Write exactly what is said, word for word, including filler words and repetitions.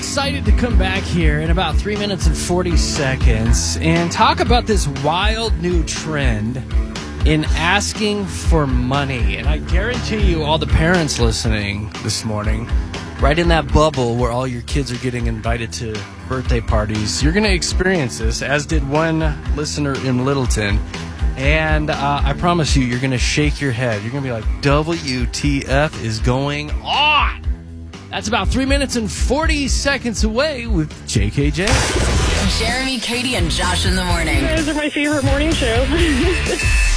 excited to come back here in about three minutes and forty seconds and talk about this wild new trend in asking for money. And I guarantee you, all the parents listening this morning, right in that bubble where all your kids are getting invited to birthday parties, you're going to experience this, as did one listener in Littleton. And uh, I promise you, you're going to shake your head. You're going to be like, W T F is going on? That's about three minutes and forty seconds away with J K J. Jeremy, Katie, and Josh in the morning. You guys are my favorite morning show.